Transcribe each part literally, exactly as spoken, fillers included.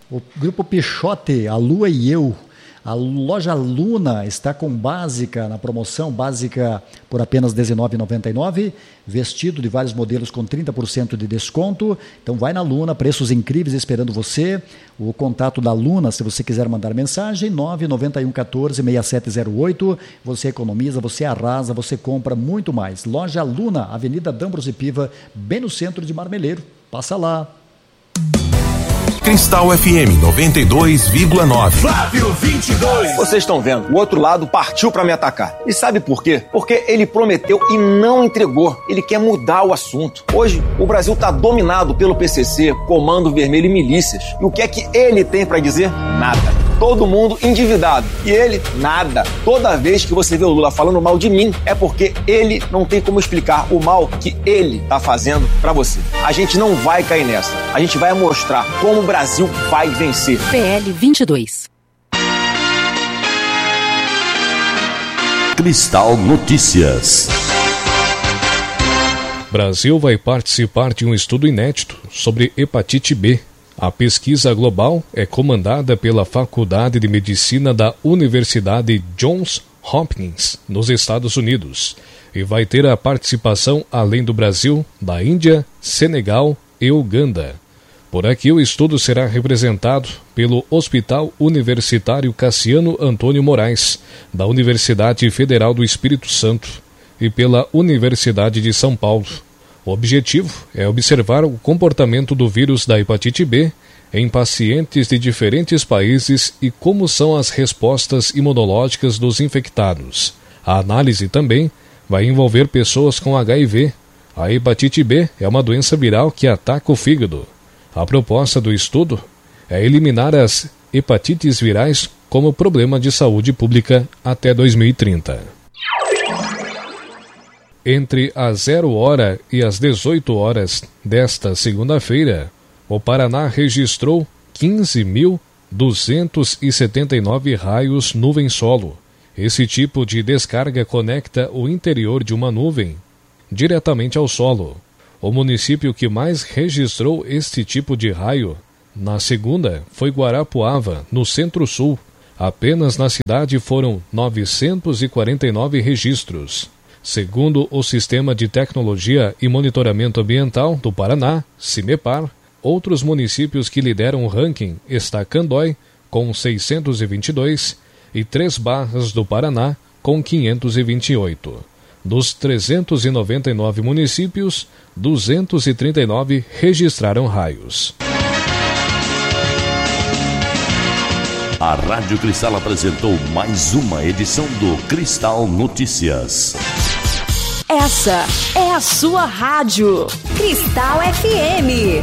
O Grupo Pichote, a Lua e eu. A loja Luna está com básica na promoção, básica por apenas dezenove reais e noventa e nove centavos, vestido de vários modelos com trinta por cento de desconto. Então vai na Luna, preços incríveis esperando você. O contato da Luna, se você quiser mandar mensagem, nove nove um um quatro seis sete zero oito. Você economiza, você arrasa, você compra muito mais. Loja Luna, Avenida D'Ambrosio Piva, bem no centro de Marmeleiro. Passa lá. Cristal F M noventa e dois vírgula nove. Flávio vinte e dois. Vocês estão vendo, o outro lado partiu pra me atacar. E sabe por quê? Porque ele prometeu e não entregou. Ele quer mudar o assunto. Hoje, o Brasil tá dominado pelo P C C, Comando Vermelho e milícias. E o que é que ele tem pra dizer? Nada. Todo mundo endividado. E ele, nada. Toda vez que você vê o Lula falando mal de mim, é porque ele não tem como explicar o mal que ele tá fazendo pra você. A gente não vai cair nessa. A gente vai mostrar como o Brasil vai vencer. P L vinte e dois. Cristal Notícias. Brasil vai participar de um estudo inédito sobre hepatite B. A pesquisa global é comandada pela Faculdade de Medicina da Universidade Johns Hopkins, nos Estados Unidos, e vai ter a participação, além do Brasil, da Índia, Senegal e Uganda. Por aqui, o estudo será representado pelo Hospital Universitário Cassiano Antônio Moraes, da Universidade Federal do Espírito Santo, e pela Universidade de São Paulo. O objetivo é observar o comportamento do vírus da hepatite B em pacientes de diferentes países e como são as respostas imunológicas dos infectados. A análise também vai envolver pessoas com H I V. A hepatite B é uma doença viral que ataca o fígado. A proposta do estudo é eliminar as hepatites virais como problema de saúde pública até dois mil e trinta. Entre as zero hora e as dezoito horas desta segunda-feira, o Paraná registrou quinze mil duzentos e setenta e nove raios nuvem-solo. Esse tipo de descarga conecta o interior de uma nuvem diretamente ao solo. O município que mais registrou este tipo de raio na segunda foi Guarapuava, no Centro-Sul. Apenas na cidade foram novecentos e quarenta e nove registros. Segundo o Sistema de Tecnologia e Monitoramento Ambiental do Paraná, CIMEPAR, outros municípios que lideram o ranking está Candói, com seiscentos e vinte e dois, e Três Barras do Paraná, com quinhentos e vinte e oito. Dos trezentos e noventa e nove municípios, duzentos e trinta e nove registraram raios. A Rádio Cristal apresentou mais uma edição do Cristal Notícias. Essa é a sua rádio. Cristal F M.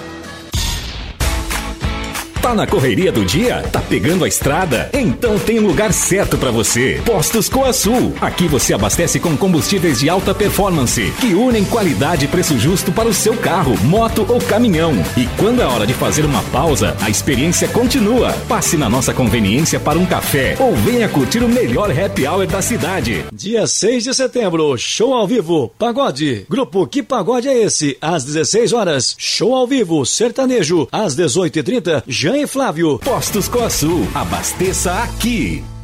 Tá na correria do dia? Tá pegando a estrada? Então tem um lugar certo para você. Postos Coasul. Aqui você abastece com combustíveis de alta performance, que unem qualidade e preço justo para o seu carro, moto ou caminhão. E quando é hora de fazer uma pausa, a experiência continua. Passe na nossa conveniência para um café ou venha curtir o melhor happy hour da cidade. Dia seis de setembro, show ao vivo, pagode. Grupo Que Pagode é Esse? Às dezesseis horas, show ao vivo, sertanejo. Às dezoito e trinta, Jean e Flávio. Postos Coasul, abasteça aqui.